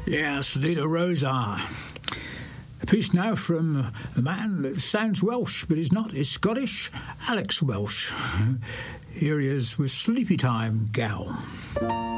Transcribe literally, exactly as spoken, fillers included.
Yes, Lita Rosa. A piece now from a man that sounds Welsh, but he's not. He's Scottish, Alex Welsh. Here he is with Sleepy Time Gal.